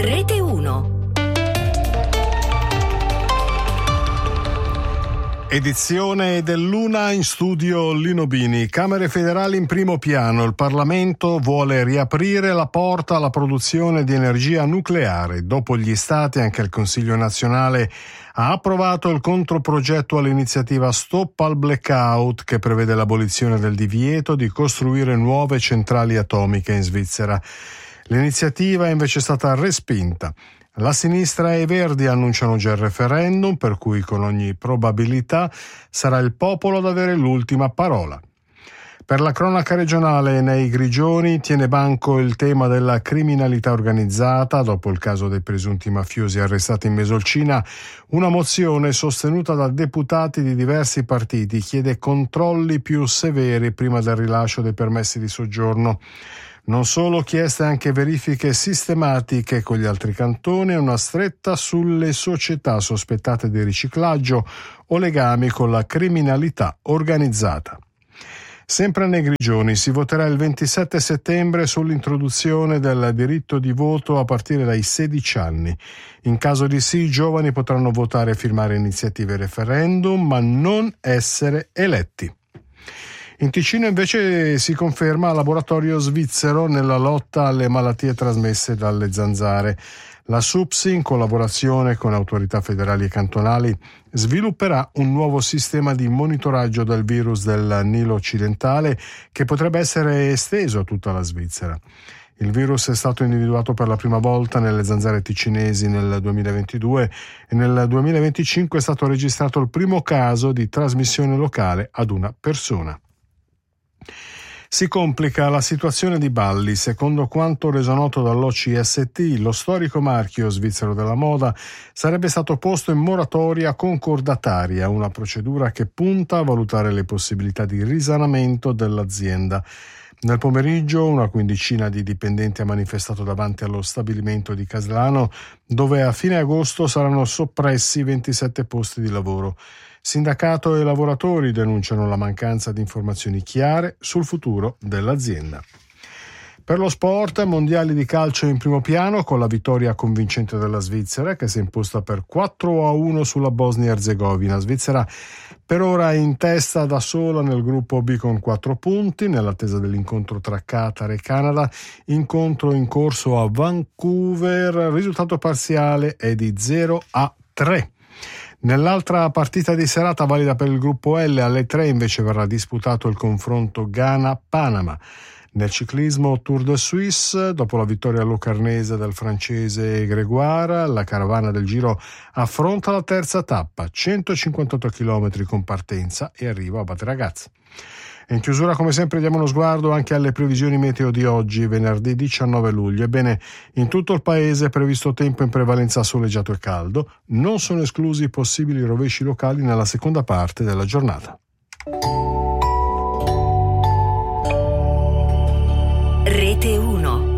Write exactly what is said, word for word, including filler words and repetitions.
Rete uno. Edizione dell'una, in studio Lino Bini. Camere federali in primo piano. Il Parlamento vuole riaprire la porta alla produzione di energia nucleare. Dopo gli Stati, anche il Consiglio nazionale ha approvato il controprogetto all'iniziativa Stop al Blackout, che prevede l'abolizione del divieto di costruire nuove centrali atomiche in Svizzera. L'iniziativa è invece stata respinta. La sinistra e i Verdi annunciano già il referendum, per cui con ogni probabilità sarà il popolo ad avere l'ultima parola. Per la cronaca regionale, nei Grigioni tiene banco il tema della criminalità organizzata. Dopo il caso dei presunti mafiosi arrestati in Mesolcina, una mozione sostenuta da deputati di diversi partiti chiede controlli più severi prima del rilascio dei permessi di soggiorno. Non solo, chieste anche verifiche sistematiche con gli altri cantoni e una stretta sulle società sospettate di riciclaggio o legami con la criminalità organizzata. Sempre nei Grigioni si voterà il ventisette settembre sull'introduzione del diritto di voto a partire dai sedici anni. In caso di sì, i giovani potranno votare e firmare iniziative e referendum, ma non essere eletti. In Ticino invece si conferma laboratorio svizzero nella lotta alle malattie trasmesse dalle zanzare. La SUPSI, in collaborazione con autorità federali e cantonali, svilupperà un nuovo sistema di monitoraggio del virus del Nilo occidentale che potrebbe essere esteso a tutta la Svizzera. Il virus è stato individuato per la prima volta nelle zanzare ticinesi nel duemilaventidue e nel duemilaventicinque è stato registrato il primo caso di trasmissione locale ad una persona. Si complica la situazione di Balli. Secondo quanto reso noto dall'O C S T, lo storico marchio svizzero della moda sarebbe stato posto in moratoria concordataria, una procedura che punta a valutare le possibilità di risanamento dell'azienda. Nel pomeriggio una quindicina di dipendenti ha manifestato davanti allo stabilimento di Caslano, dove a fine agosto saranno soppressi ventisette posti di lavoro. Sindacato e lavoratori denunciano la mancanza di informazioni chiare sul futuro dell'azienda. Per lo sport, mondiali di calcio in primo piano con la vittoria convincente della Svizzera che si è imposta per quattro a uno sulla Bosnia-Herzegovina. Svizzera per ora è in testa da sola nel gruppo B con quattro punti, nell'attesa dell'incontro tra Qatar e Canada, incontro in corso a Vancouver, risultato parziale è di zero a tre. Nell'altra partita di serata valida per il gruppo L, alle tre invece verrà disputato il confronto Ghana-Panama. Nel ciclismo Tour de Suisse, dopo la vittoria locarnese del francese Grégoire, la caravana del Giro affronta la terza tappa, centocinquantotto chilometri con partenza e arrivo a Bateragaz. In chiusura, come sempre, diamo uno sguardo anche alle previsioni meteo di oggi, venerdì diciannove luglio. Ebbene, in tutto il paese è previsto tempo in prevalenza soleggiato e caldo. Non sono esclusi possibili rovesci locali nella seconda parte della giornata. Rete uno.